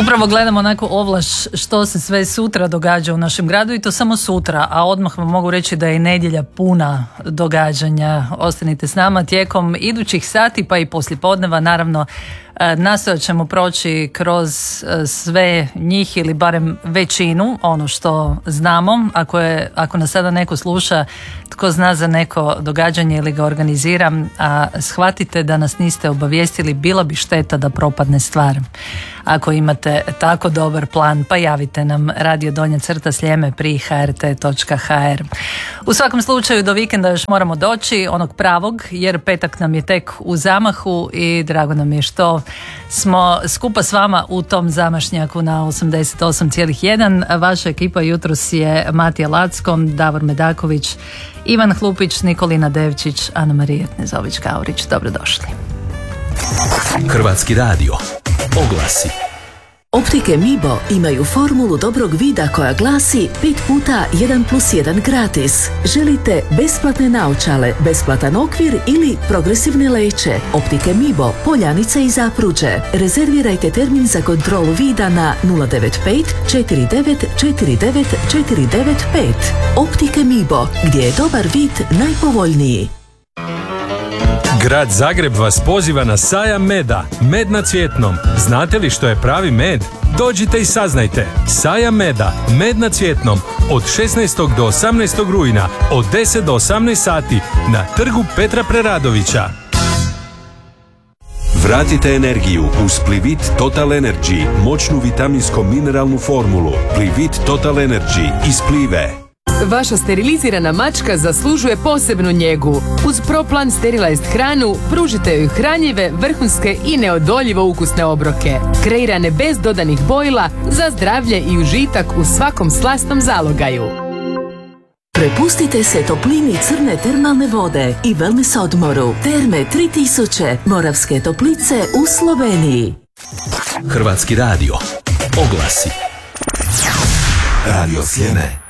Upravo gledamo onako ovlaš što se sve sutra događa u našem gradu i to samo sutra, a odmah vam mogu reći da je nedjelja puna događanja. Ostanite s nama tijekom idućih sati pa i poslijepodneva, naravno nastojat ćemo proći kroz sve njih ili barem većinu, ono što znamo. Ako nas sada neko sluša tko zna za neko događanje ili ga organizira, a shvatite da nas niste obavijestili, bila bi šteta da propadne stvar. Ako imate tako dobar plan, pa javite nam radio_Sljeme pri hrt.hr. U svakom slučaju do vikenda još moramo doći, onog pravog, jer petak nam je tek u zamahu i drago nam je što smo skupa s vama u tom zamašnjaku na 88,1. Vaša ekipa jutros je Matija Lackom, Davor Medaković, Ivan Hlupić, Nikolina Devčić, Ana Marija Knezović-Kaurić. Dobrodošli. Hrvatski radio. Oglasi. Optike Mibo imaju formulu dobrog vida koja glasi 5 puta 1+1 gratis. Želite besplatne naočale, besplatan okvir ili progresivne leće? Optike Mibo, Poljanica i Zapruđe. Rezervirajte termin za kontrolu vida na 095 49 49 495. Optike Mibo, gdje je dobar vid najpovoljniji. Grad Zagreb vas poziva na sajam meda. Med na Cvjetnom. Znate li što je pravi med? Dođite i saznajte. Sajam meda. Med na Cvjetnom. Od 16. do 18. rujna. Od 10 do 18 sati. Na trgu Petra Preradovića. Vratite energiju uz Plivit Total Energy. Moćnu vitaminsko-mineralnu formulu. Plivit Total Energy iz Plive. Vaša sterilizirana mačka zaslužuje posebnu njegu. Uz ProPlan Sterilized hranu pružite joj hranjive, vrhunske i neodoljivo ukusne obroke. Kreirane bez dodanih bojila za zdravlje i užitak u svakom slasnom zalogaju. Prepustite se toplini crne termalne vode i wellness odmoru. Terme 3000, Moravske Toplice u Sloveniji. Hrvatski radio. Oglasi. Radio Sljeme.